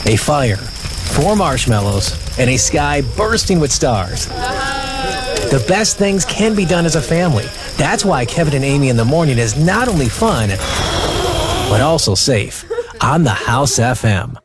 a fire, 4 marshmallows, and a sky bursting with stars. The best things can be done as a family. That's why Kevin and Amy in the Morning is not only fun, but also safe on the House FM.